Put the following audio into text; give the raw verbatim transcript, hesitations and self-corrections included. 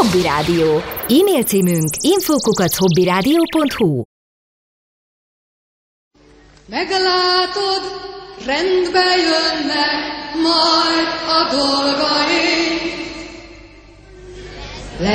Hobby Rádió. E-mail címünk info kukac hobbyradio pont hu. Meglátod, rendbe jönnek majd a dolgaim.